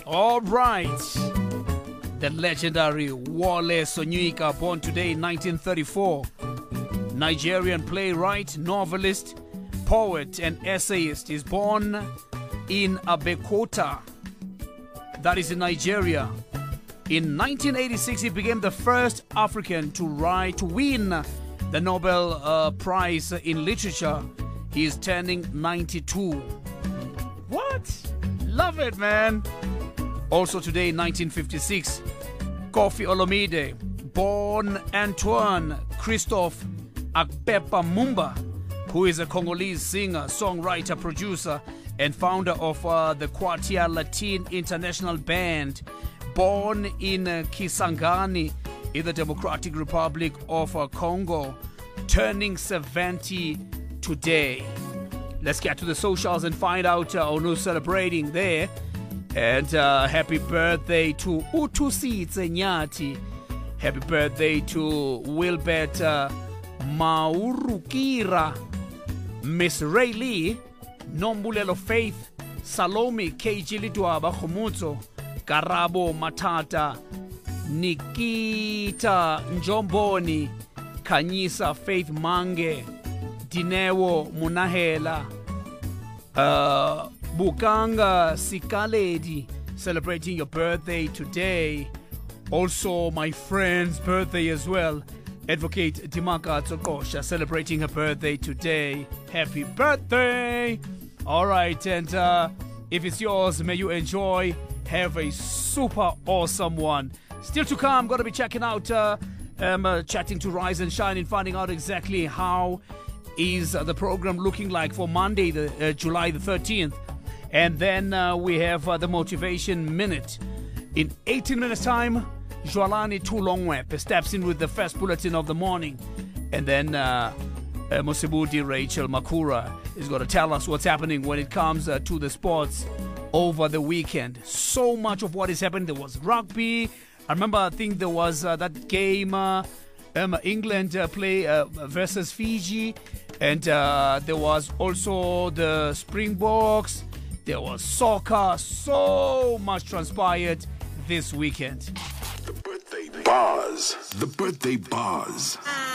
All right. The legendary Wole Soyinka, born today in 1934. Nigerian playwright, novelist, poet, and essayist, is born in Abeokuta, that is in Nigeria. In 1986, he became the first African to win the Nobel Prize in Literature. He is turning 92. What? Love it, man. Also today in 1956, Koffi Olomide, born Antoine Christophe Akpepa Mumba, who is a Congolese singer, songwriter, producer, and founder of the Quartier Latin International Band, born in Kisangani in the Democratic Republic of Congo, turning 70 today. Let's get to the socials and find out on who's celebrating there. And happy birthday to Utusi Tsenyati. Happy birthday to Wilbert Maurukira, Miss Ray Lee, Nombulelo Faith, Salome KG Lidwaba Khomutso, Karabo Matata, Nikita Njomboni, Kanyisa Faith Mange, Dinewo Munahela, Bukanga Sikaledi, celebrating your birthday today. Also my friend's birthday as well. Advocate Dimaka Tsokosha, celebrating her birthday today. Happy birthday! Alright, and if it's yours, may you enjoy. Have a super awesome one. Still to come, going to be checking out, chatting to Rise and Shine and finding out exactly how is the program looking like for Monday, July the 13th. And then we have the Motivation Minute. In 18 minutes time, Joalani Tulongwe steps in with the first bulletin of the morning. And then Mosebudi Rachel Makura is going to tell us what's happening when it comes to the sports over the weekend. So much of what is happening. There was rugby. I remember, I think there was that game, England play versus Fiji. And there was also the Springboks. There was soccer. So much transpired this weekend. The birthday buzz. The birthday buzz.